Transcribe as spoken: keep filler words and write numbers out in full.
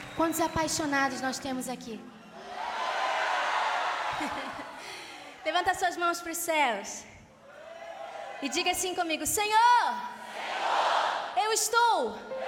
Quantos apaixonados nós temos aqui? Levanta suas mãos para os céus e diga assim comigo: Senhor, Senhor, eu estou